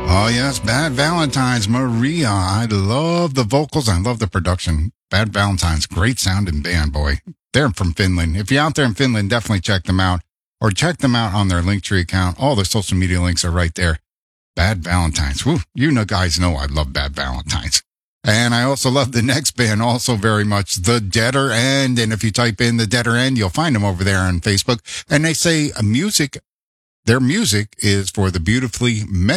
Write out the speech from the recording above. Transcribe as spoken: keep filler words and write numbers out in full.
Oh, yes, Bad Valentine's, Maria. I love the vocals. I love the production. Bad Valentine's, great sounding band, boy. They're from Finland. If you're out there in Finland, definitely check them out. Or check them out on their Linktree account. All their social media links are right there. Bad Valentine's. Woo, you know, guys know I love Bad Valentine's. And I also love the next band also very much, The Deader End. And if you type in The Deader End, you'll find them over there on Facebook. And they say music, their music is for the beautifully